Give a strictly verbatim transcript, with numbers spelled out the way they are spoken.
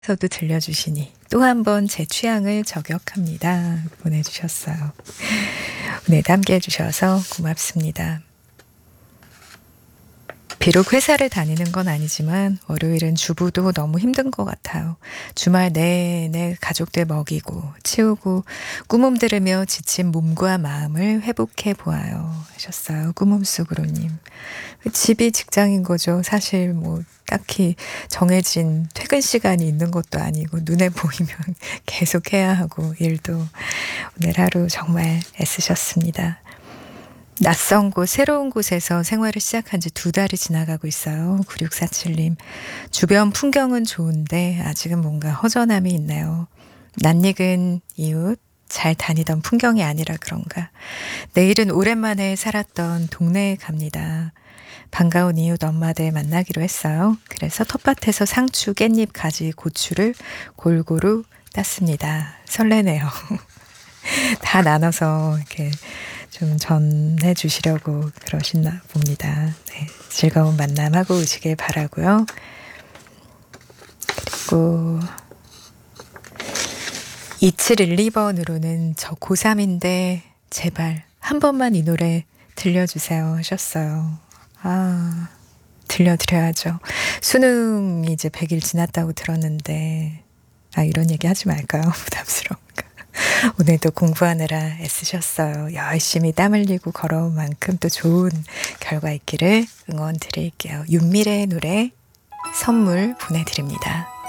서도 들려주시니 또 한 번 제 취향을 저격합니다. 보내주셨어요. 네, 함께 해주셔서 고맙습니다. 비록 회사를 다니는 건 아니지만 월요일은 주부도 너무 힘든 것 같아요. 주말 내내 가족들 먹이고 치우고 꾸몸 들으며 지친 몸과 마음을 회복해 보아요 하셨어요. 꾸몸수그로님. 집이 직장인 거죠. 사실 뭐 딱히 정해진 퇴근 시간이 있는 것도 아니고 눈에 보이면 계속 해야 하고 일도 오늘 하루 정말 애쓰셨습니다. 낯선 곳, 새로운 곳에서 생활을 시작한 지 두 달이 지나가고 있어요. 구육사칠님. 주변 풍경은 좋은데 아직은 뭔가 허전함이 있네요. 낯익은 이웃, 잘 다니던 풍경이 아니라 그런가. 내일은 오랜만에 살았던 동네에 갑니다. 반가운 이웃 엄마들 만나기로 했어요. 그래서 텃밭에서 상추, 깻잎, 가지, 고추를 골고루 땄습니다. 설레네요. 다 나눠서 이렇게 좀 전해 주시려고 그러시나 봅니다. 네, 즐거운 만남하고 오시길 바라고요. 그리고 이칠일이 번으로는 저 고삼인데 제발 한 번만 이 노래 들려주세요 하셨어요. 아, 들려드려야죠. 수능이 이제 백 일 지났다고 들었는데 아, 이런 얘기 하지 말까요? 부담스러운가? 오늘도 공부하느라 애쓰셨어요. 열심히 땀 흘리고 걸어온 만큼 또 좋은 결과 있기를 응원 드릴게요. 윤미래의 노래 선물 보내드립니다.